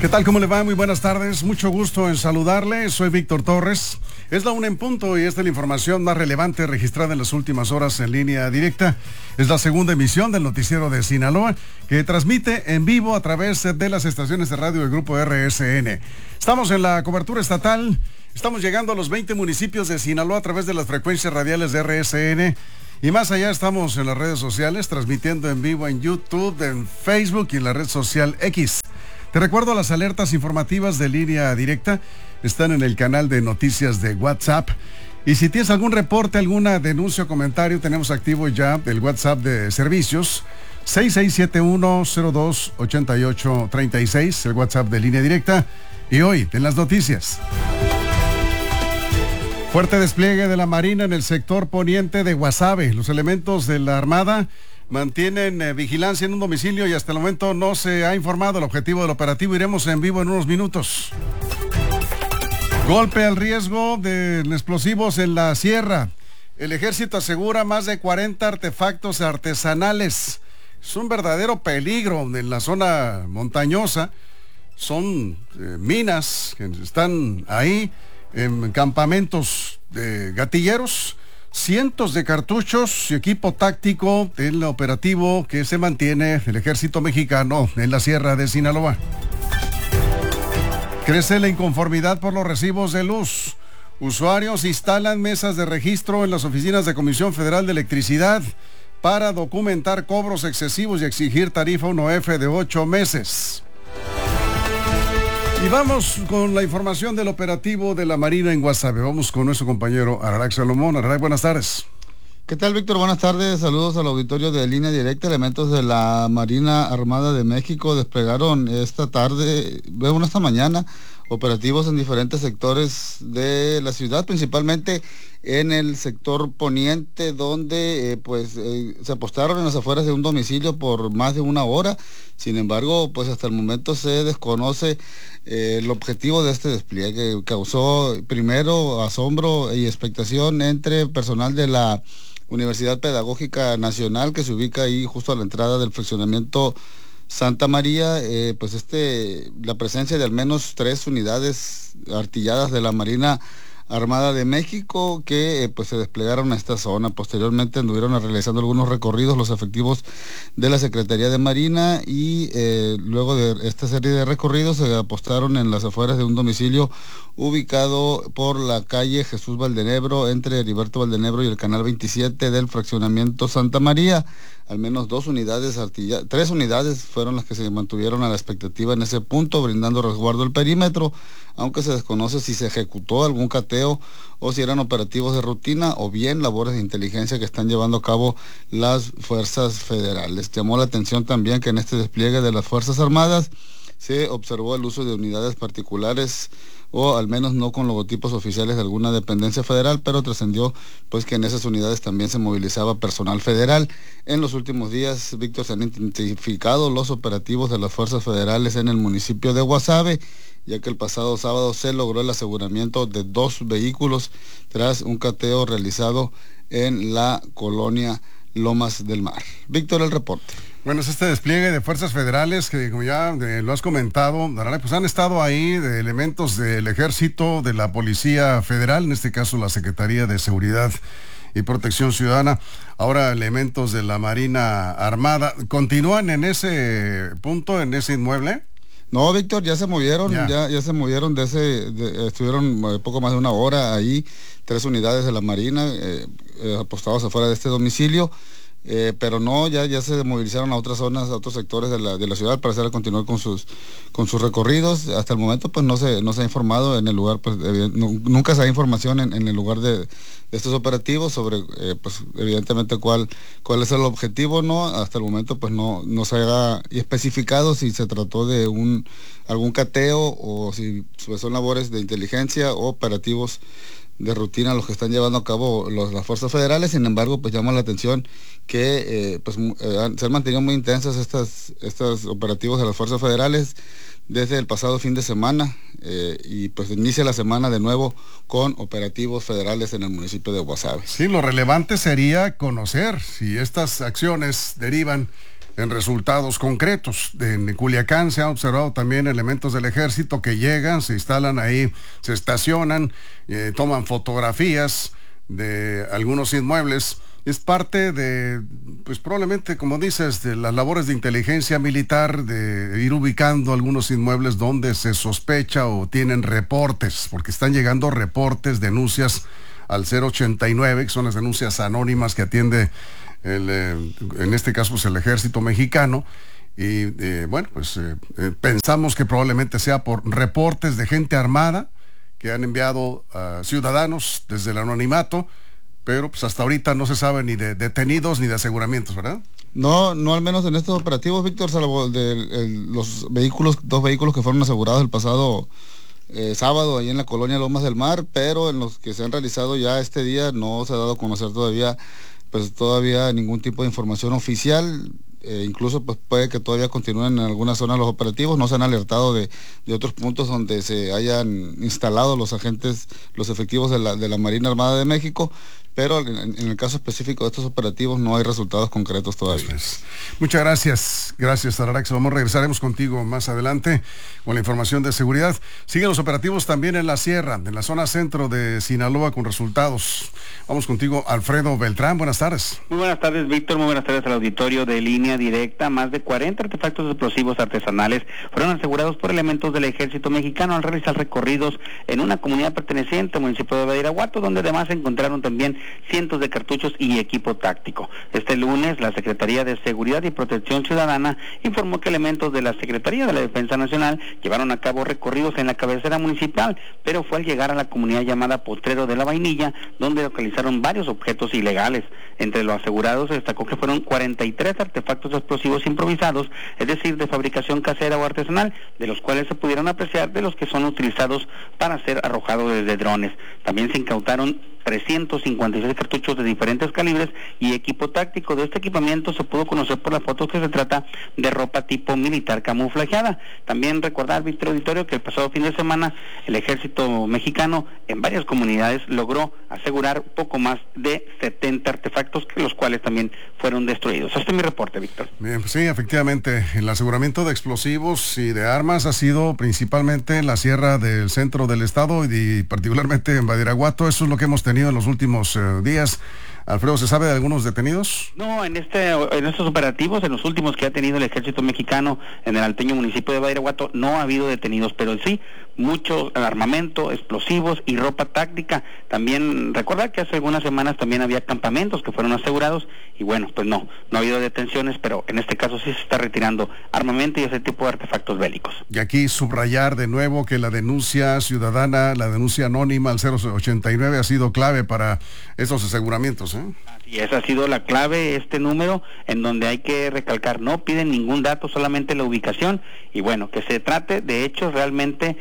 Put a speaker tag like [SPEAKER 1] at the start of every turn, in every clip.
[SPEAKER 1] ¿Qué tal? ¿Cómo le va? Muy buenas tardes. Mucho gusto en saludarle. Soy Víctor Torres. Es la 1 en punto y esta es la información más relevante registrada en las últimas horas en línea directa. Es la segunda emisión del noticiero de Sinaloa que transmite en vivo a través de las estaciones de radio del grupo RSN. Estamos en la cobertura estatal. Estamos llegando a los 20 municipios de Sinaloa a través de las frecuencias radiales de RSN. Y más allá estamos en las redes sociales, transmitiendo en vivo en YouTube, en Facebook y en la red social X. Te recuerdo, las alertas informativas de línea directa están en el canal de noticias de WhatsApp. Y si tienes algún reporte, alguna denuncia o comentario, tenemos activo ya el WhatsApp de servicios 6671-028836, el WhatsApp de línea directa. Y hoy, en las noticias. Fuerte despliegue de la Marina en el sector poniente de Guasave. Los elementos de la Armada mantienen vigilancia en un domicilio y hasta el momento no se ha informado el objetivo del operativo. Iremos en vivo en unos minutos. Golpe al riesgo de explosivos en la sierra. El ejército asegura más de 40 artefactos artesanales. Es un verdadero peligro en la zona montañosa. Son minas que están ahí en campamentos de gatilleros. Cientos de cartuchos y equipo táctico del operativo que se mantiene el ejército mexicano en la sierra de Sinaloa. Crece la inconformidad por los recibos de luz. Usuarios instalan mesas de registro en las oficinas de Comisión Federal de Electricidad para documentar cobros excesivos y exigir tarifa 1F de 8 meses. Y vamos con la información del operativo de la Marina en Guasave. Vamos con nuestro compañero Ararak Salomón. Ararak, buenas tardes.
[SPEAKER 2] ¿Qué tal, Víctor? Buenas tardes. Saludos al auditorio de Línea Directa. Elementos de la Marina Armada de México desplegaron esta mañana, operativos en diferentes sectores de la ciudad, principalmente en el sector poniente, donde se apostaron en las afueras de un domicilio por más de una hora. Sin embargo, pues hasta el momento se desconoce el objetivo de este despliegue. Causó primero asombro y expectación entre personal de la Universidad Pedagógica Nacional, que se ubica ahí justo a la entrada del fraccionamiento Santa María. La presencia de al menos 3 unidades artilladas de la Marina Armada de México que se desplegaron a esta zona. Posteriormente anduvieron realizando algunos recorridos los efectivos de la Secretaría de Marina y luego de esta serie de recorridos se apostaron en las afueras de un domicilio ubicado por la calle Jesús Valdenebro, entre Heriberto Valdenebro y el canal 27 del fraccionamiento Santa María. Al menos 3 unidades fueron las que se mantuvieron a la expectativa en ese punto, brindando resguardo al perímetro, aunque se desconoce si se ejecutó algún cateo o si eran operativos de rutina o bien labores de inteligencia que están llevando a cabo las fuerzas federales. Llamó la atención también que en este despliegue de las Fuerzas Armadas se observó el uso de unidades particulares, o al menos no con logotipos oficiales de alguna dependencia federal, pero trascendió que en esas unidades también se movilizaba personal federal. En los últimos días, Víctor, se han intensificado los operativos de las fuerzas federales en el municipio de Guasave, ya que el pasado sábado se logró el aseguramiento de 2 vehículos tras un cateo realizado en la colonia Lomas del Mar. Víctor, el reporte.
[SPEAKER 1] Bueno, es este despliegue de fuerzas federales que, como ya lo has comentado, pues han estado ahí de elementos del Ejército, de la Policía Federal, en este caso la Secretaría de Seguridad y Protección Ciudadana, ahora elementos de la Marina Armada. ¿Continúan en ese punto, en ese inmueble?
[SPEAKER 2] No, Víctor, ya se movieron, ya se movieron estuvieron poco más de una hora ahí, 3 unidades de la Marina apostados afuera de este domicilio. Pero no, ya se movilizaron a otras zonas, a otros sectores de la ciudad para hacer continuar con sus recorridos. Hasta el momento no se ha informado en el lugar, nunca se da información en el lugar de estos operativos sobre evidentemente cuál es el objetivo, ¿no? Hasta el momento no se ha especificado si se trató de algún cateo o si son labores de inteligencia o operativos de rutina los que están llevando a cabo las fuerzas federales. Sin embargo, llama la atención que se han mantenido muy intensas estos operativos de las fuerzas federales desde el pasado fin de semana y inicia la semana de nuevo con operativos federales en el municipio de Guasave.
[SPEAKER 1] Sí, lo relevante sería conocer si estas acciones derivan en resultados concretos. En Culiacán se han observado también elementos del ejército que llegan, se instalan ahí, se estacionan, toman fotografías de algunos inmuebles. Es parte de, pues probablemente, como dices, de las labores de inteligencia militar, de ir ubicando algunos inmuebles donde se sospecha o tienen reportes, porque están llegando reportes, denuncias al 089, que son las denuncias anónimas que atiende en este caso pues el ejército mexicano. Y bueno, pues pensamos que probablemente sea por reportes de gente armada que han enviado a ciudadanos desde el anonimato, pero pues hasta ahorita no se sabe ni de detenidos ni de aseguramientos, ¿verdad?
[SPEAKER 2] No, no al menos en estos operativos, Víctor, salvo los vehículos, 2 vehículos que fueron asegurados el pasado sábado ahí en la colonia Lomas del Mar, pero en los que se han realizado ya este día no se ha dado a conocer todavía ningún tipo de información oficial. Incluso pues puede que todavía continúen en algunas zonas los operativos, no se han alertado de otros puntos donde se hayan instalado los agentes, los efectivos de la Marina Armada de México, pero en el caso específico de estos operativos no hay resultados concretos todavía.
[SPEAKER 1] Muchas gracias Ararax, regresaremos contigo más adelante con la información de seguridad. Siguen los operativos también en la sierra, en la zona centro de Sinaloa con resultados. Vamos contigo, Alfredo Beltrán, buenas tardes.
[SPEAKER 3] Muy buenas tardes, Víctor, muy buenas tardes al auditorio de Línea Directa. Más de 40 artefactos explosivos artesanales fueron asegurados por elementos del ejército mexicano al realizar recorridos en una comunidad perteneciente al municipio de Badiraguato, donde además se encontraron también cientos de cartuchos y equipo táctico. Este lunes, la Secretaría de Seguridad y Protección Ciudadana informó que elementos de la Secretaría de la Defensa Nacional llevaron a cabo recorridos en la cabecera municipal, pero fue al llegar a la comunidad llamada Potrero de la Vainilla, donde localizaron varios objetos ilegales. Entre los asegurados se destacó que fueron 43 artefactos explosivos improvisados, es decir, de fabricación casera o artesanal, de los cuales se pudieron apreciar de los que son utilizados para ser arrojados desde drones. También se incautaron 356 cartuchos de diferentes calibres y equipo táctico. De este equipamiento se pudo conocer por las fotos que se trata de ropa tipo militar camuflajeada. También recordar, Víctor Auditorio, que el pasado fin de semana el ejército mexicano en varias comunidades logró asegurar poco más de 70 artefactos, los cuales también fueron destruidos. Este es mi reporte, Víctor.
[SPEAKER 1] Bien, pues sí, efectivamente, el aseguramiento de explosivos y de armas ha sido principalmente en la sierra del centro del estado y particularmente en Badiraguato. Eso es lo que hemos tenido en los últimos días. Alfredo, ¿se sabe de algunos detenidos?
[SPEAKER 3] No, en estos operativos, en los últimos que ha tenido el ejército mexicano en el alteño municipio de Badiraguato, no ha habido detenidos, pero sí mucho armamento, explosivos y ropa táctica. También recordar que hace algunas semanas también había campamentos que fueron asegurados y bueno, pues no ha habido detenciones, pero en este caso sí se está retirando armamento y ese tipo de artefactos bélicos.
[SPEAKER 1] Y aquí subrayar de nuevo que la denuncia ciudadana, la denuncia anónima al 089 ha sido clave para estos aseguramientos, ¿eh?
[SPEAKER 3] Y esa ha sido la clave, este número, en donde hay que recalcar, no piden ningún dato, solamente la ubicación, y bueno, que se trate de hechos realmente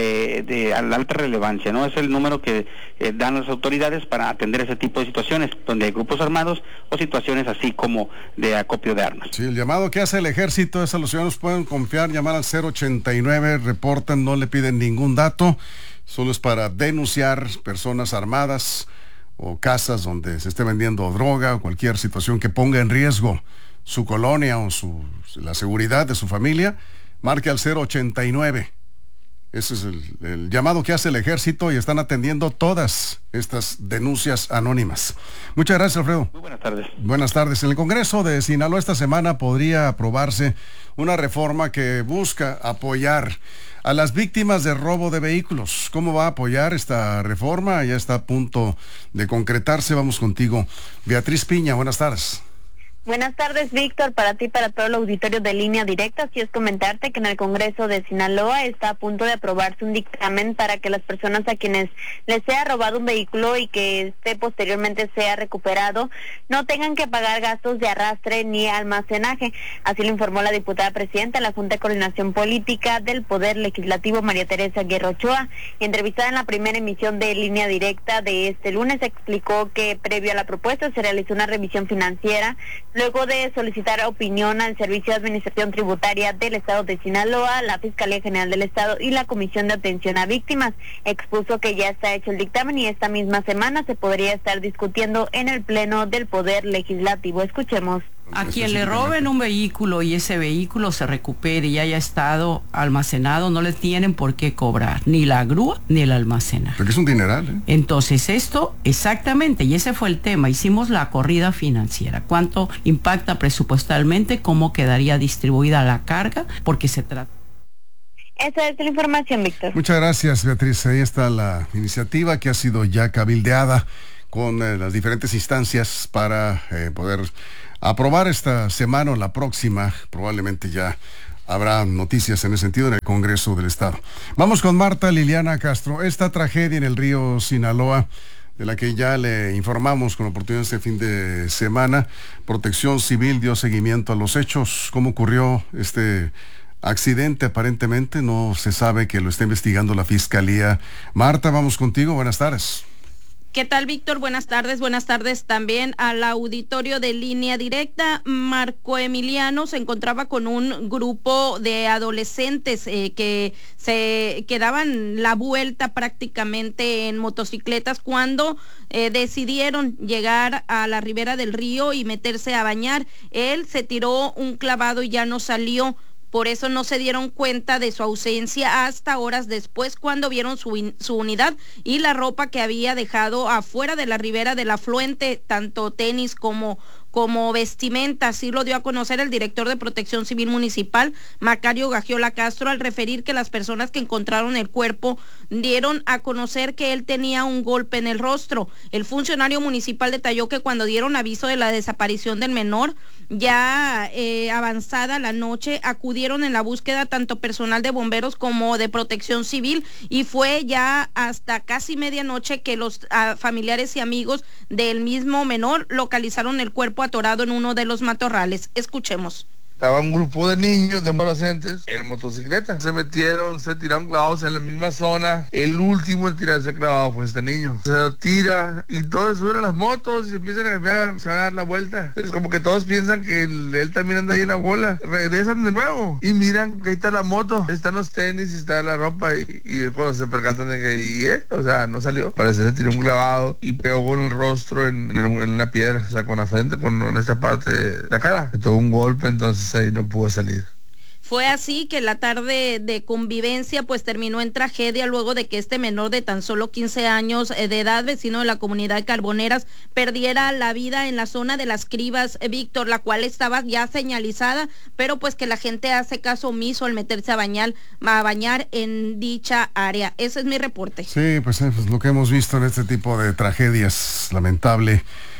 [SPEAKER 3] de alta relevancia, ¿no? Es el número que dan las autoridades para atender ese tipo de situaciones, donde hay grupos armados o situaciones así como de acopio de armas.
[SPEAKER 1] Sí, el llamado que hace el ejército es a los ciudadanos pueden confiar, llamar al 089, reportan, no le piden ningún dato, solo es para denunciar personas armadas o casas donde se esté vendiendo droga o cualquier situación que ponga en riesgo su colonia o la seguridad de su familia. Marque al 089. Ese es el llamado que hace el ejército y están atendiendo todas estas denuncias anónimas. Muchas gracias, Alfredo.
[SPEAKER 3] Muy buenas tardes.
[SPEAKER 1] Buenas tardes. En el Congreso de Sinaloa esta semana podría aprobarse una reforma que busca apoyar a las víctimas de robo de vehículos. ¿Cómo va a apoyar esta reforma? Ya está a punto de concretarse. Vamos contigo, Beatriz Piña. Buenas tardes.
[SPEAKER 4] Buenas tardes, Víctor, para ti y para todo el auditorio de Línea Directa. Así es, comentarte que en el Congreso de Sinaloa está a punto de aprobarse un dictamen para que las personas a quienes les sea robado un vehículo y que posteriormente sea recuperado no tengan que pagar gastos de arrastre ni almacenaje. Así lo informó la diputada presidenta de la Junta de Coordinación Política del Poder Legislativo, María Teresa Guerra Ochoa. Y entrevistada en la primera emisión de Línea Directa de este lunes, explicó que previo a la propuesta se realizó una revisión financiera luego de solicitar opinión al Servicio de Administración Tributaria del Estado de Sinaloa, la Fiscalía General del Estado y la Comisión de Atención a Víctimas. Expuso que ya está hecho el dictamen y esta misma semana se podría estar discutiendo en el Pleno del Poder Legislativo. Escuchemos.
[SPEAKER 5] A quien le roben un vehículo y ese vehículo se recupere y haya estado almacenado, no le tienen por qué cobrar ni la grúa ni el almacenaje.
[SPEAKER 1] Porque es un dineral, ¿eh?
[SPEAKER 5] Entonces esto, exactamente, y ese fue el tema, hicimos la corrida financiera. ¿Cuánto impacta presupuestalmente? ¿Cómo quedaría distribuida la carga? Porque se trata.
[SPEAKER 4] Esa es la información, Víctor.
[SPEAKER 1] Muchas gracias, Beatriz. Ahí está la iniciativa que ha sido ya cabildeada con las diferentes instancias para poder aprobar esta semana o la próxima. Probablemente ya habrá noticias en ese sentido en el Congreso del Estado. Vamos con Marta Liliana Castro. Esta tragedia en el río Sinaloa, de la que ya le informamos con oportunidad este fin de semana, Protección Civil dio seguimiento a los hechos. ¿Cómo ocurrió este accidente? Aparentemente no se sabe, que lo está investigando la Fiscalía. Marta, vamos contigo. Buenas tardes.
[SPEAKER 6] ¿Qué tal, Víctor? Buenas tardes también al auditorio de Línea Directa. Marco Emiliano se encontraba con un grupo de adolescentes que daban la vuelta prácticamente en motocicletas cuando decidieron llegar a la ribera del río y meterse a bañar. Él se tiró un clavado y ya no salió. Por eso no se dieron cuenta de su ausencia hasta horas después, cuando vieron su unidad y la ropa que había dejado afuera de la ribera del afluente, tanto tenis como vestimenta. Así lo dio a conocer el director de Protección Civil Municipal, Macario Gagiola Castro, al referir que las personas que encontraron el cuerpo dieron a conocer que él tenía un golpe en el rostro. El funcionario municipal detalló que cuando dieron aviso de la desaparición del menor, ya avanzada la noche, acudieron en la búsqueda tanto personal de bomberos como de Protección Civil, y fue ya hasta casi medianoche que los familiares y amigos del mismo menor localizaron el cuerpo atorado en uno de los matorrales. Escuchemos.
[SPEAKER 7] Estaba un grupo de niños, de adolescentes, en motocicleta. Se metieron, se tiraron clavados en la misma zona. El último en tirarse clavado fue este niño. Se tira y todos suben a las motos y se empiezan se van a dar la vuelta. Es como que todos piensan que él también anda ahí en la bola. Regresan de nuevo y miran que ahí está la moto, están los tenis y está la ropa, y cuando se percatan de que, o sea, no salió. Parece que se tiró un clavado y pegó con el rostro en una piedra, o sea, con la frente, en esta parte de la cara. Le tuvo un golpe, entonces ahí no pudo salir.
[SPEAKER 6] Fue así que la tarde de convivencia pues terminó en tragedia, luego de que este menor de tan solo 15 años de edad, vecino de la comunidad de Carboneras, perdiera la vida en la zona de Las Cribas, Víctor, la cual estaba ya señalizada, pero pues que la gente hace caso omiso al meterse a bañar en dicha área. Ese es mi reporte.
[SPEAKER 1] Sí, pues lo que hemos visto en este tipo de tragedias, lamentable.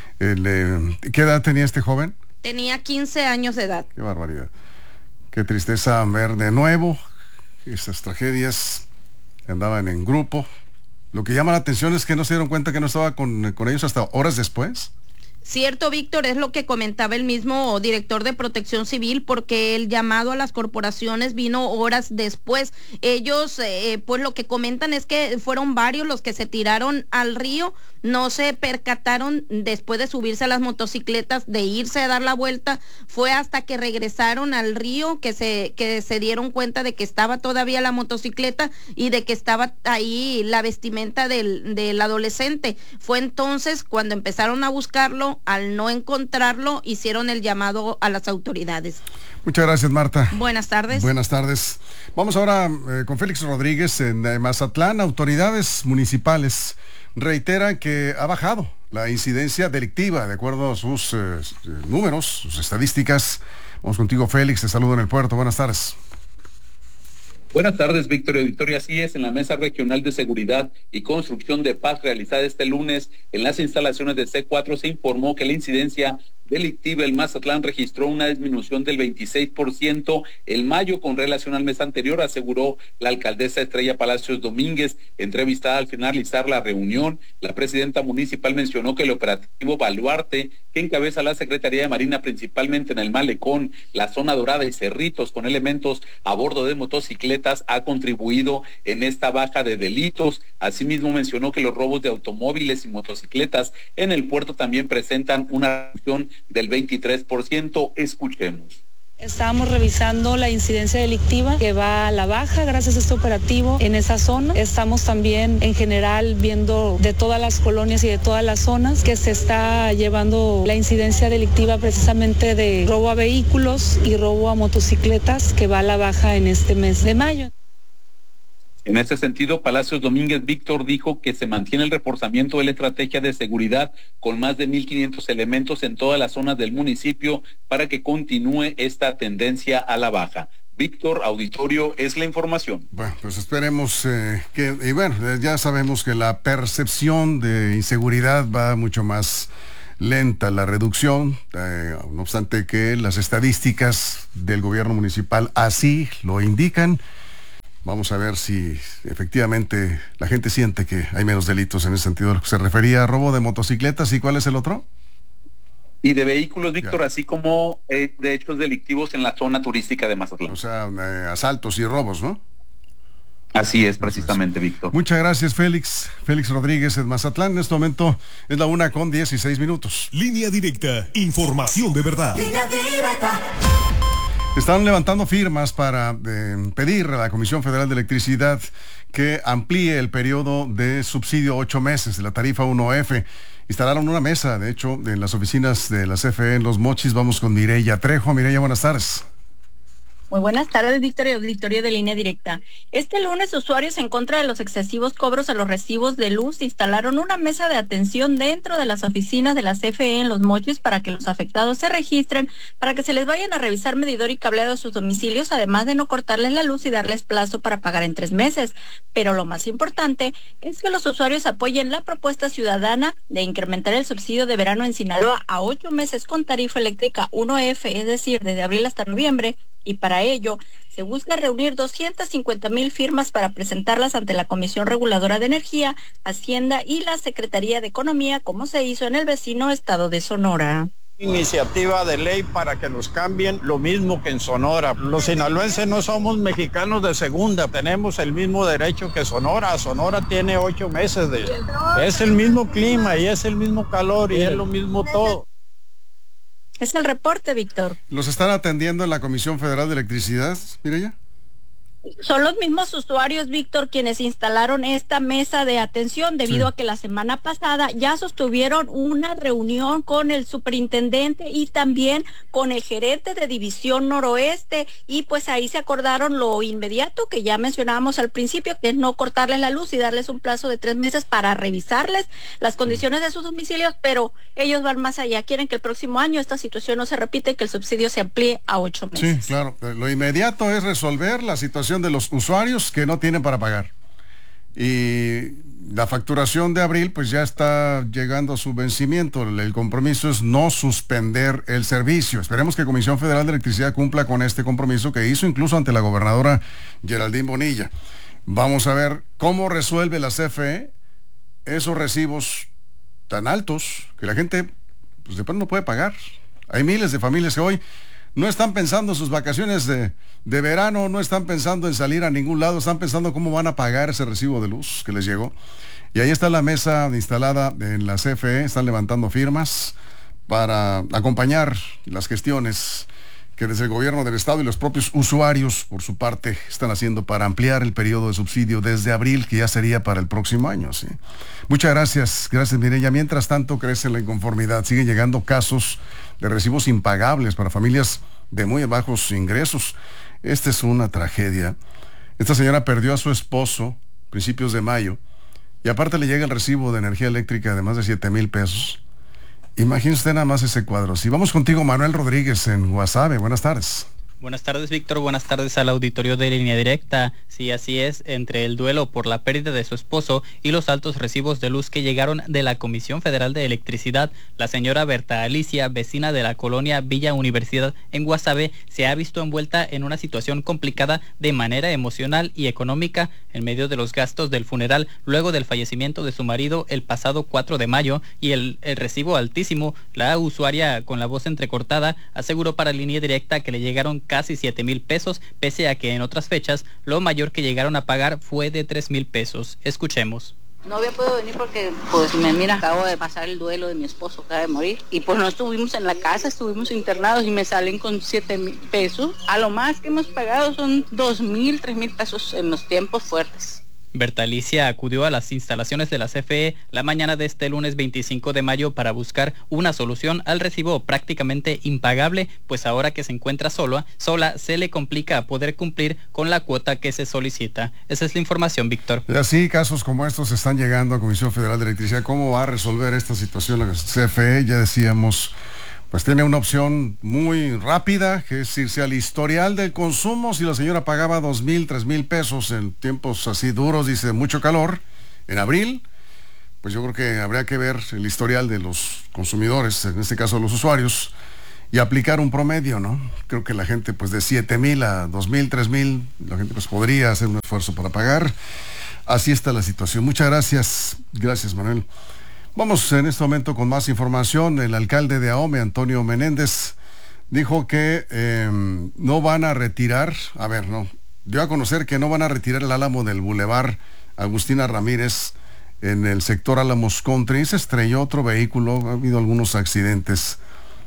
[SPEAKER 1] ¿Qué edad tenía este joven?
[SPEAKER 6] Tenía 15 años de edad.
[SPEAKER 1] Qué barbaridad. Qué tristeza ver de nuevo estas tragedias. Andaban en grupo. Lo que llama la atención es que no se dieron cuenta que no estaba con ellos hasta horas después.
[SPEAKER 6] Cierto, Víctor, es lo que comentaba el mismo director de Protección Civil, porque el llamado a las corporaciones vino horas después. Ellos, pues lo que comentan es que fueron varios los que se tiraron al río, no se percataron después de subirse a las motocicletas, de irse a dar la vuelta. Fue hasta que regresaron al río que se dieron cuenta de que estaba todavía la motocicleta y de que estaba ahí la vestimenta del adolescente. Fue entonces cuando empezaron a buscarlo. Al no encontrarlo, hicieron el llamado a las autoridades.
[SPEAKER 1] Muchas gracias, Marta.
[SPEAKER 6] Buenas tardes.
[SPEAKER 1] Buenas tardes. Vamos ahora con Félix Rodríguez en Mazatlán. Autoridades municipales reiteran que ha bajado la incidencia delictiva de acuerdo a sus números, sus estadísticas. Vamos contigo, Félix. Te saludo en el puerto. Buenas tardes.
[SPEAKER 8] Buenas tardes, Víctor y auditorio. Así es, en la Mesa Regional de Seguridad y Construcción de Paz realizada este lunes en las instalaciones de C4 se informó que la incidencia delictiva en Mazatlán registró una disminución del 26% en mayo con relación al mes anterior, aseguró la alcaldesa Estrella Palacios Domínguez. Entrevistada al finalizar la reunión, la presidenta municipal mencionó que el operativo Baluarte, que encabeza la Secretaría de Marina principalmente en el Malecón, la Zona Dorada y Cerritos con elementos a bordo de motocicletas, ha contribuido en esta baja de delitos. Asimismo mencionó que los robos de automóviles y motocicletas en el puerto también presentan una reducción del 23%. Escuchemos.
[SPEAKER 9] Estábamos revisando la incidencia delictiva que va a la baja gracias a este operativo en esa zona. Estamos también en general viendo de todas las colonias y de todas las zonas que se está llevando la incidencia delictiva precisamente de robo a vehículos y robo a motocicletas que va a la baja en este mes de mayo.
[SPEAKER 8] En este sentido, Palacios Domínguez Víctor dijo que se mantiene el reforzamiento de la estrategia de seguridad con más de 1,500 elementos en todas las zonas del municipio para que continúe esta tendencia a la baja. Víctor, auditorio, es la información.
[SPEAKER 1] Bueno, pues esperemos ya sabemos que la percepción de inseguridad va mucho más lenta la reducción, no obstante que las estadísticas del gobierno municipal así lo indican. Vamos a ver si efectivamente la gente siente que hay menos delitos en ese sentido. Se refería a robo de motocicletas, ¿y cuál es el otro?
[SPEAKER 8] Y de vehículos, Víctor, así como de hechos delictivos en la zona turística de Mazatlán.
[SPEAKER 1] O sea, asaltos y robos, ¿no?
[SPEAKER 8] Así es, precisamente, Víctor.
[SPEAKER 1] Muchas gracias, Félix. Félix Rodríguez en Mazatlán. En este momento es la 1:16.
[SPEAKER 10] Línea directa, información de verdad.
[SPEAKER 11] Línea directa.
[SPEAKER 1] Están levantando firmas para pedir a la Comisión Federal de Electricidad que amplíe el periodo de subsidio 8 meses de la tarifa 1F. Instalaron una mesa, de hecho, en las oficinas de la CFE en Los Mochis. Vamos con Mireya Trejo. Mireya, buenas tardes.
[SPEAKER 12] Muy buenas tardes, Víctor y auditorio de Línea Directa. Este lunes, usuarios en contra de los excesivos cobros a los recibos de luz instalaron una mesa de atención dentro de las oficinas de la CFE en Los Mochis para que los afectados se registren, para que se les vayan a revisar medidor y cableado a sus domicilios, además de no cortarles la luz y darles plazo para pagar en 3 meses. Pero lo más importante es que los usuarios apoyen la propuesta ciudadana de incrementar el subsidio de verano en Sinaloa a 8 meses con tarifa eléctrica 1F, es decir, desde abril hasta noviembre. Y para ello, se busca reunir 250,000 firmas para presentarlas ante la Comisión Reguladora de Energía, Hacienda y la Secretaría de Economía, como se hizo en el vecino estado de Sonora.
[SPEAKER 13] Iniciativa de ley para que nos cambien lo mismo que en Sonora. Los sinaloenses no somos mexicanos de segunda, tenemos el mismo derecho que Sonora. Sonora tiene 8 meses es el mismo clima y es el mismo calor y es lo mismo todo.
[SPEAKER 12] Es el reporte, Víctor.
[SPEAKER 1] ¿Los están atendiendo en la Comisión Federal de Electricidad, Mireya?
[SPEAKER 12] Son los mismos usuarios, Víctor, quienes instalaron esta mesa de atención debido a que la semana pasada ya sostuvieron una reunión con el superintendente y también con el gerente de División Noroeste, y pues ahí se acordaron lo inmediato que ya mencionábamos al principio, que es no cortarles la luz y darles un plazo de 3 meses para revisarles las condiciones de sus domicilios, pero ellos van más allá, quieren que el próximo año esta situación no se repita y que el subsidio se amplíe a 8 meses.
[SPEAKER 1] Sí, claro, lo inmediato es resolver la situación de los usuarios que no tienen para pagar. Y la facturación de abril pues ya está llegando a su vencimiento. El compromiso es no suspender el servicio. Esperemos que Comisión Federal de Electricidad cumpla con este compromiso que hizo incluso ante la gobernadora Geraldine Bonilla. Vamos a ver cómo resuelve la CFE esos recibos tan altos que la gente pues después no puede pagar. Hay miles de familias que hoy no están pensando en sus vacaciones de verano, no están pensando en salir a ningún lado, están pensando cómo van a pagar ese recibo de luz que les llegó. Y ahí está la mesa instalada en la CFE, están levantando firmas para acompañar las gestiones que desde el gobierno del estado y los propios usuarios, por su parte, están haciendo para ampliar el periodo de subsidio desde abril, que ya sería para el próximo año, ¿sí? Muchas gracias, Mireya. Mientras tanto, crece la inconformidad. Siguen llegando casos de recibos impagables para familias de muy bajos ingresos. Esta es una tragedia. Esta señora perdió a su esposo a principios de mayo y aparte le llega el recibo de energía eléctrica de más de 7,000 pesos. Imagínese usted nada más ese cuadro. Si vamos contigo, Manuel Rodríguez en Guasave. Buenas tardes.
[SPEAKER 14] Buenas tardes, Víctor. Buenas tardes al auditorio de Línea Directa. Sí, así es, entre el duelo por la pérdida de su esposo y los altos recibos de luz que llegaron de la Comisión Federal de Electricidad, la señora Berta Alicia, vecina de la colonia Villa Universidad en Guasave, se ha visto envuelta en una situación complicada de manera emocional y económica en medio de los gastos del funeral luego del fallecimiento de su marido el pasado 4 de mayo y el recibo altísimo. La usuaria, con la voz entrecortada, aseguró para Línea Directa que le llegaron casi 7,000 pesos, pese a que en otras fechas lo mayor que llegaron a pagar fue de 3,000 pesos. Escuchemos.
[SPEAKER 11] No había podido venir porque, pues, acabo de pasar el duelo de mi esposo, acaba de morir. Y pues no estuvimos en la casa, estuvimos internados y me salen con 7,000 pesos. A lo más que hemos pagado son 2,000, 3,000 pesos en los tiempos fuertes.
[SPEAKER 14] Bertalicia acudió a las instalaciones de la CFE la mañana de este lunes 25 de mayo para buscar una solución al recibo prácticamente impagable, pues ahora que se encuentra sola se le complica poder cumplir con la cuota que se solicita. Esa es la información, Víctor.
[SPEAKER 1] Y así casos como estos están llegando a Comisión Federal de Electricidad. ¿Cómo va a resolver esta situación la CFE? Ya decíamos, pues tiene una opción muy rápida, que es irse al historial del consumo. Si la señora pagaba 2,000, 3,000 pesos en tiempos así duros, dice, de mucho calor, en abril, pues yo creo que habría que ver el historial de los consumidores, en este caso los usuarios, y aplicar un promedio, ¿no? Creo que la gente, pues de 7,000 a 2,000, 3,000, la gente pues podría hacer un esfuerzo para pagar. Así está la situación. Muchas gracias. Gracias, Manuel. Vamos en este momento con más información. El alcalde de Ahome, Antonio Menéndez, dijo que no van a retirar, dio a conocer que no van a retirar el álamo del Boulevard Agustina Ramírez en el sector Álamos Country. Se estrelló otro vehículo, ha habido algunos accidentes.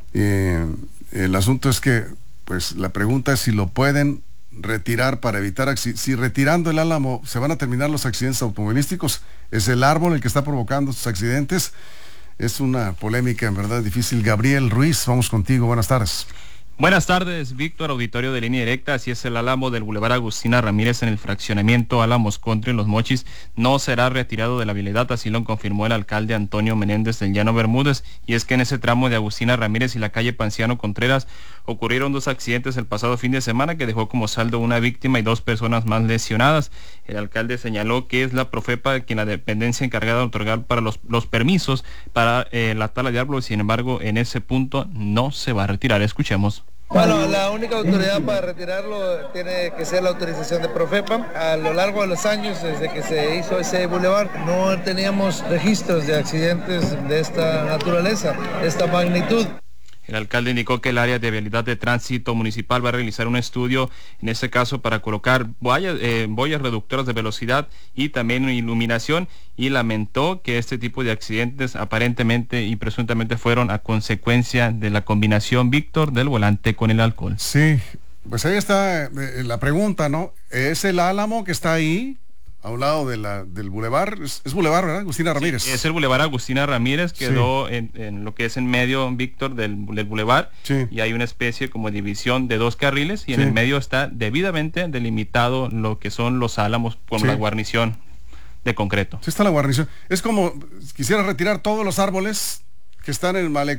[SPEAKER 1] El asunto es que, pues la pregunta es si lo pueden retirar para evitar si retirando el álamo se van a terminar los accidentes automovilísticos. Es el árbol el que está provocando estos accidentes. Es una polémica en verdad difícil. Gabriel Ruiz, vamos contigo, buenas tardes.
[SPEAKER 15] Buenas tardes, Víctor, auditorio de Línea Directa. Así es, el álamo del Boulevard Agustina Ramírez en el fraccionamiento Álamos Country en Los Mochis no será retirado de la vialidad, así lo confirmó el alcalde Antonio Menéndez del Llano Bermúdez. Y es que en ese tramo de Agustina Ramírez y la calle Panciano Contreras ocurrieron 2 accidentes el pasado fin de semana que dejó como saldo una víctima y 2 personas más lesionadas. El alcalde señaló que es la Profepa quien la dependencia encargada de otorgar para los permisos para la tala de árboles. Sin embargo, en ese punto no se va a retirar. Escuchemos.
[SPEAKER 16] Bueno, la única autoridad para retirarlo tiene que ser la autorización de Profepa. A lo largo de los años, desde que se hizo ese bulevar, no teníamos registros de accidentes de esta naturaleza, de esta magnitud.
[SPEAKER 15] El alcalde indicó que el área de vialidad de tránsito municipal va a realizar un estudio, en este caso para colocar boyas reductoras de velocidad y también iluminación, y lamentó que este tipo de accidentes aparentemente y presuntamente fueron a consecuencia de la combinación, Víctor, del volante con el alcohol.
[SPEAKER 1] Sí, pues ahí está la pregunta, ¿no? ¿Es el álamo que está ahí a un lado del bulevar? Es bulevar, ¿verdad? Agustina Ramírez.
[SPEAKER 15] Sí, es el bulevar Agustina Ramírez, quedó en lo que es en medio, Víctor, del bulevar, y hay una especie como división de 2 carriles, y en el medio está debidamente delimitado lo que son los álamos con la guarnición de concreto.
[SPEAKER 1] Sí está la guarnición. Es como quisiera retirar todos los árboles que están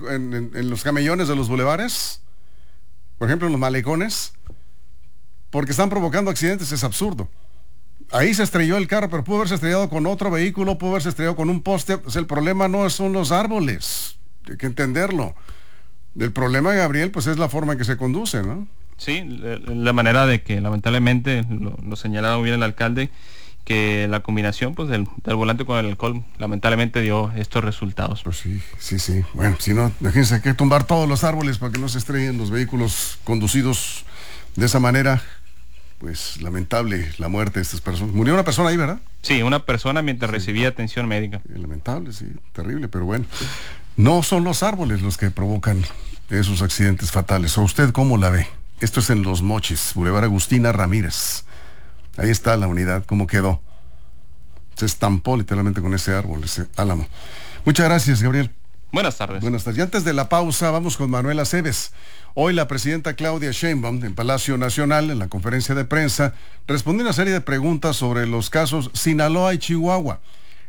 [SPEAKER 1] en los camellones de los bulevares, por ejemplo en los malecones, porque están provocando accidentes. Es absurdo. Ahí se estrelló el carro, pero pudo haberse estrellado con otro vehículo, pudo haberse estrellado con un poste. Pues el problema no son los árboles, hay que entenderlo. El problema, Gabriel, pues es la forma en que se conduce, ¿no?
[SPEAKER 15] Sí, la manera de que lamentablemente, lo señalaba bien el alcalde, que la combinación pues del volante con el alcohol lamentablemente dio estos resultados.
[SPEAKER 1] Pues sí. Bueno, si no, déjense, hay que tumbar todos los árboles para que no se estrellen los vehículos conducidos de esa manera. Pues lamentable la muerte de estas personas. Murió una persona ahí, ¿verdad?
[SPEAKER 15] Sí, una persona mientras recibía atención médica.
[SPEAKER 1] Lamentable, sí, terrible, pero bueno. No son los árboles los que provocan esos accidentes fatales. ¿O usted cómo la ve? Esto es en Los Mochis, Boulevard Agustina Ramírez. Ahí está la unidad, cómo quedó. Se estampó literalmente con ese árbol, ese álamo. Muchas gracias, Gabriel.
[SPEAKER 15] Buenas tardes.
[SPEAKER 1] Buenas tardes. Y antes de la pausa, vamos con Manuel Aceves. Hoy la presidenta Claudia Sheinbaum, en Palacio Nacional, en la conferencia de prensa, respondió una serie de preguntas sobre los casos Sinaloa y Chihuahua.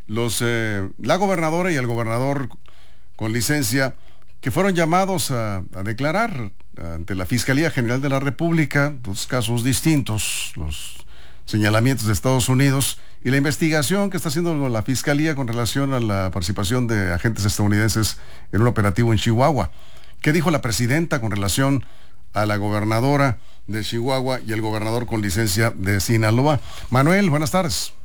[SPEAKER 1] La gobernadora y el gobernador con licencia, que fueron llamados a declarar ante la Fiscalía General de la República, 2 casos distintos, los señalamientos de Estados Unidos y la investigación que está haciendo la Fiscalía con relación a la participación de agentes estadounidenses en un operativo en Chihuahua. ¿Qué dijo la presidenta con relación a la gobernadora de Chihuahua y el gobernador con licencia de Sinaloa? Manuel, buenas tardes.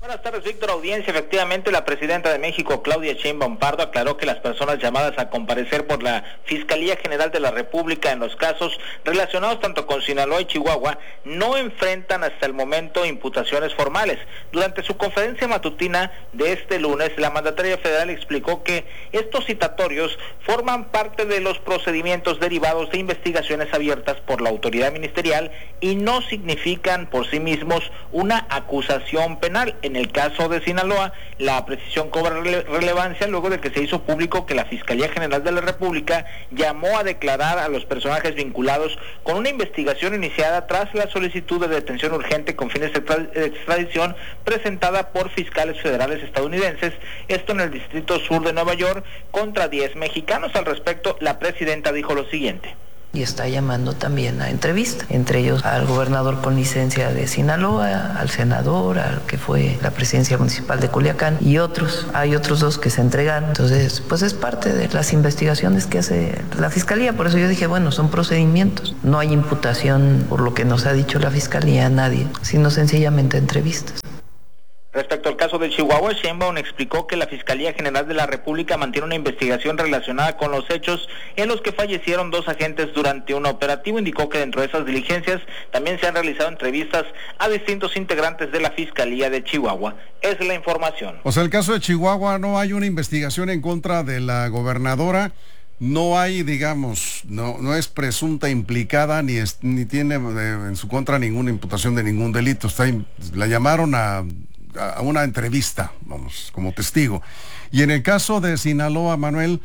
[SPEAKER 17] Buenas tardes, Víctor. Audiencia. Efectivamente, la presidenta de México, Claudia Sheinbaum Pardo, aclaró que las personas llamadas a comparecer por la Fiscalía General de la República en los casos relacionados tanto con Sinaloa y Chihuahua no enfrentan hasta el momento imputaciones formales. Durante su conferencia matutina de este lunes, la mandataria federal explicó que estos citatorios forman parte de los procedimientos derivados de investigaciones abiertas por la autoridad ministerial y no significan por sí mismos una acusación penal. En el caso de Sinaloa, la precisión cobra relevancia luego de que se hizo público que la Fiscalía General de la República llamó a declarar a los personajes vinculados con una investigación iniciada tras la solicitud de detención urgente con fines de extradición presentada por fiscales federales estadounidenses, esto en el Distrito Sur de Nueva York, contra 10 mexicanos. Al respecto, la presidenta dijo lo siguiente.
[SPEAKER 18] Y está llamando también a entrevista, entre ellos al gobernador con licencia de Sinaloa, al senador, al que fue la presidencia municipal de Culiacán y otros. Hay otros 2 que se entregaron. Entonces, pues es parte de las investigaciones que hace la Fiscalía. Por eso yo dije, bueno, son procedimientos. No hay imputación por lo que nos ha dicho la Fiscalía a nadie, sino sencillamente entrevistas.
[SPEAKER 17] Respecto al caso de Chihuahua, Sheinbaum explicó que la Fiscalía General de la República mantiene una investigación relacionada con los hechos en los que fallecieron 2 agentes durante un operativo. Indicó que dentro de esas diligencias también se han realizado entrevistas a distintos integrantes de la Fiscalía de Chihuahua. Es la información.
[SPEAKER 1] O sea, el caso de Chihuahua, no hay una investigación en contra de la gobernadora. No hay, digamos, no es presunta implicada ni tiene en su contra ninguna imputación de ningún delito. La llamaron a una entrevista, vamos, como testigo. Y en el caso de Sinaloa, Manuel,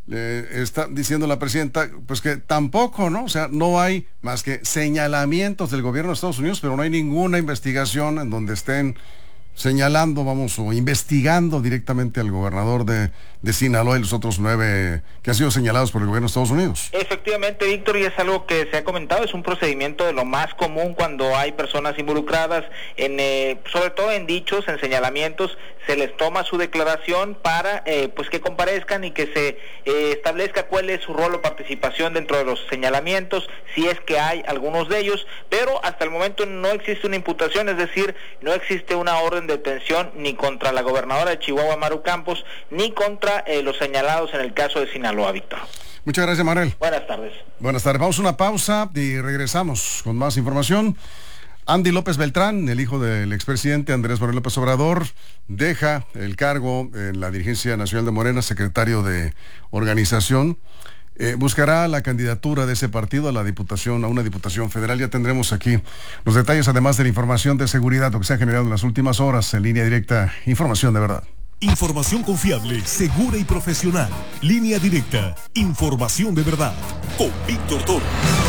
[SPEAKER 1] está diciendo la presidenta, pues que tampoco, ¿no? O sea, no hay más que señalamientos del gobierno de Estados Unidos, pero no hay ninguna investigación en donde estén señalando, vamos, o investigando directamente al gobernador de Sinaloa y los otros 9 que han sido señalados por el gobierno de Estados Unidos.
[SPEAKER 17] Efectivamente, Víctor, y es algo que se ha comentado, es un procedimiento de lo más común cuando hay personas involucradas, sobre todo en dichos, en señalamientos, se les toma su declaración para pues que comparezcan y que se establezca cuál es su rol o participación dentro de los señalamientos, si es que hay algunos de ellos, pero hasta el momento no existe una imputación, es decir, no existe una orden de detención ni contra la gobernadora de Chihuahua, Maru Campos, ni contra los señalados en el caso de Sinaloa, Víctor.
[SPEAKER 1] Muchas gracias, Manuel.
[SPEAKER 17] Buenas tardes.
[SPEAKER 1] Buenas tardes. Vamos a una pausa y regresamos con más información. Andy López Beltrán, el hijo del expresidente Andrés Manuel López Obrador, deja el cargo en la dirigencia nacional de Morena, secretario de organización. Buscará la candidatura de ese partido a una diputación federal. Ya tendremos aquí los detalles, además de la información de seguridad, lo que se ha generado en las últimas horas en Línea Directa. Información de verdad.
[SPEAKER 10] Información confiable, segura y profesional. Línea Directa. Información de verdad. Con Víctor Torres.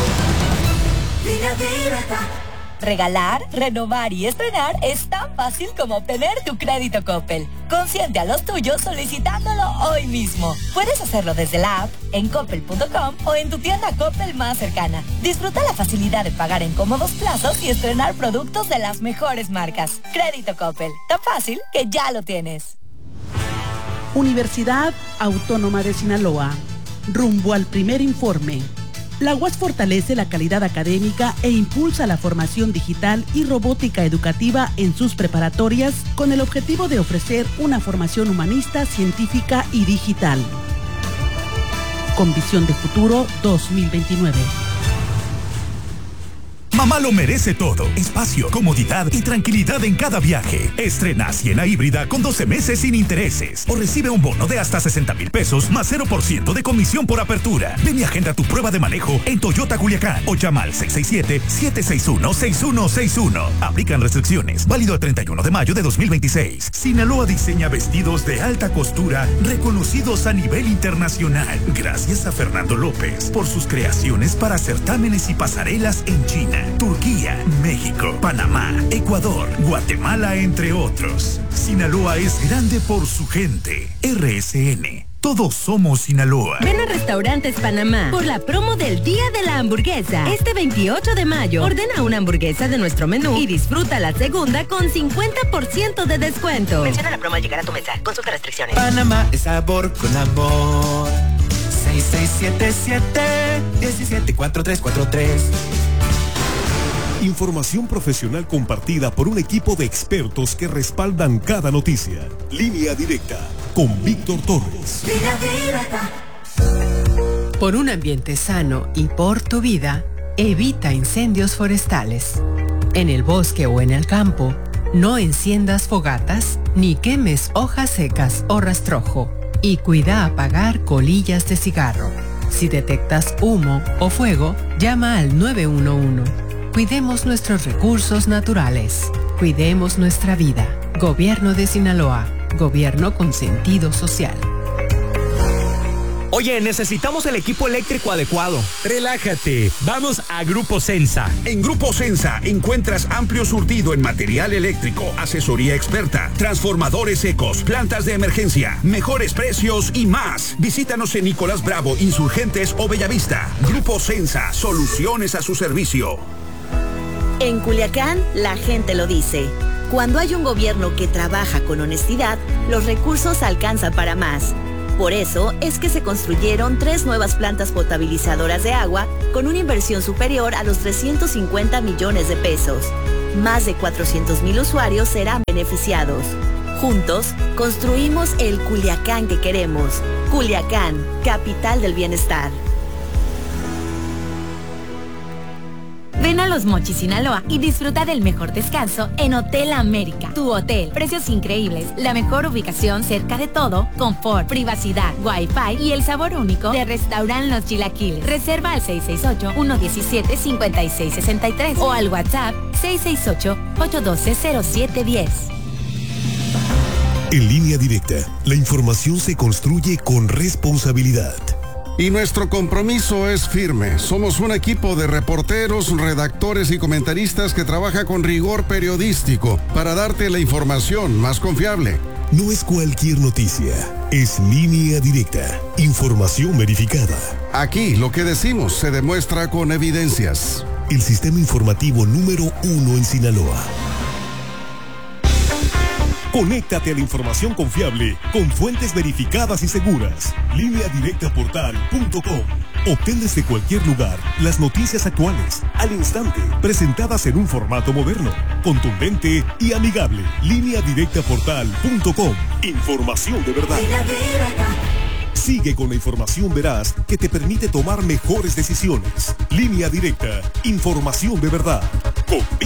[SPEAKER 19] Línea Directa. Regalar, renovar y estrenar es tan fácil como obtener tu crédito Coppel. Consiente a los tuyos solicitándolo hoy mismo. Puedes hacerlo desde la app, en coppel.com o en tu tienda Coppel más cercana. Disfruta la facilidad de pagar en cómodos plazos y estrenar productos de las mejores marcas. Crédito Coppel, tan fácil que ya lo tienes.
[SPEAKER 20] Universidad Autónoma de Sinaloa. Rumbo al primer informe. La UAS fortalece la calidad académica e impulsa la formación digital y robótica educativa en sus preparatorias con el objetivo de ofrecer una formación humanista, científica y digital. Con visión de futuro 2029.
[SPEAKER 10] Mamá lo merece todo. Espacio, comodidad y tranquilidad en cada viaje. Estrena Siena híbrida con 12 meses sin intereses. O recibe un bono de hasta 60,000 pesos más 0% de comisión por apertura. Ven y agenda tu prueba de manejo en Toyota Culiacán o llama al 667-761-6161. Aplican restricciones. Válido el 31 de mayo de 2026. Sinaloa diseña vestidos de alta costura reconocidos a nivel internacional. Gracias a Fernando López por sus creaciones para certámenes y pasarelas en China, Turquía, México, Panamá, Ecuador, Guatemala, entre otros. Sinaloa es grande por su gente. RSN. Todos somos Sinaloa.
[SPEAKER 21] Ven a Restaurantes Panamá por la promo del Día de la Hamburguesa. Este 28 de mayo, ordena una hamburguesa de nuestro menú y disfruta la segunda con 50% de descuento.
[SPEAKER 22] Menciona la promo al llegar a tu mesa. Consulta restricciones.
[SPEAKER 23] Panamá es sabor con amor. 6677-174343.
[SPEAKER 2] Información profesional compartida por un equipo de expertos que respaldan cada noticia. Línea Directa con Víctor Torres.
[SPEAKER 3] Por un ambiente sano y por tu vida, evita incendios forestales. En el bosque o en el campo, no enciendas fogatas ni quemes hojas secas o rastrojo. Y cuida apagar colillas de cigarro. Si detectas humo o fuego, llama al 911. Cuidemos nuestros recursos naturales. Cuidemos nuestra vida. Gobierno de Sinaloa. Gobierno con sentido social.
[SPEAKER 5] Oye, necesitamos el equipo eléctrico adecuado. Relájate, vamos a Grupo Sensa.
[SPEAKER 24] En Grupo Sensa encuentras amplio surtido en material eléctrico, asesoría experta, transformadores secos, plantas de emergencia, mejores precios y más. Visítanos en Nicolás Bravo, Insurgentes o Bellavista. Grupo Sensa, soluciones a su servicio.
[SPEAKER 25] En Culiacán, la gente lo dice. Cuando hay un gobierno que trabaja con honestidad, los recursos alcanzan para más. Por eso es que se construyeron 3 nuevas plantas potabilizadoras de agua con una inversión superior a los 350 millones de pesos. Más de 400,000 usuarios serán beneficiados. Juntos, construimos el Culiacán que queremos. Culiacán, capital del bienestar.
[SPEAKER 26] Ven a Los Mochis, Sinaloa y disfruta del mejor descanso en Hotel América. Tu hotel, precios increíbles, la mejor ubicación cerca de todo, confort, privacidad, wifi y el sabor único de Restaurant Los Chilaquiles. Reserva al 668-117-5663 o al WhatsApp 668-812-0710.
[SPEAKER 2] En Línea Directa, la información se construye con responsabilidad.
[SPEAKER 1] Y nuestro compromiso es firme. Somos un equipo de reporteros, redactores y comentaristas que trabaja con rigor periodístico para darte la información más confiable.
[SPEAKER 2] No es cualquier noticia, es Línea Directa, información verificada.
[SPEAKER 1] Aquí lo que decimos se demuestra con evidencias.
[SPEAKER 2] El sistema informativo número 1 en Sinaloa. Conéctate a la información confiable con fuentes verificadas y seguras. LíneaDirectaPortal.com. Obtén desde cualquier lugar las noticias actuales, al instante, presentadas en un formato moderno, contundente y amigable. LíneaDirectaPortal.com. Información de verdad. Sigue con la información veraz que te permite tomar mejores decisiones. Línea Directa, información de verdad. Con